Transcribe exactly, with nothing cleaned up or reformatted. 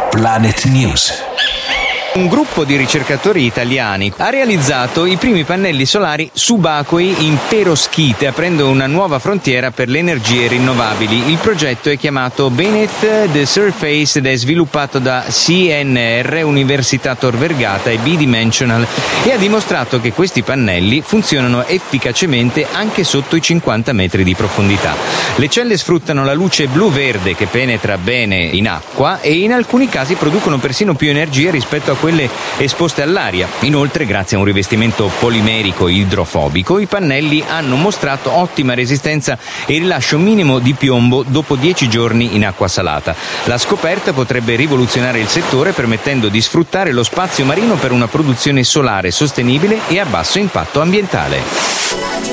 Planet News. Un gruppo di ricercatori italiani ha realizzato i primi pannelli solari subacquei in peroschite, aprendo una nuova frontiera per le energie rinnovabili. Il progetto è chiamato Beneath the Surface ed è sviluppato da C N R, Università Tor Vergata e B-Dimensional, e ha dimostrato che questi pannelli funzionano efficacemente anche sotto i cinquanta metri di profondità. Le celle sfruttano la luce blu-verde che penetra bene in acqua e in alcuni casi producono persino più energia rispetto a quelle esposte all'aria. Inoltre, grazie a un rivestimento polimerico idrofobico, i pannelli hanno mostrato ottima resistenza e rilascio minimo di piombo dopo dieci giorni in acqua salata. La scoperta potrebbe rivoluzionare il settore, permettendo di sfruttare lo spazio marino per una produzione solare sostenibile e a basso impatto ambientale.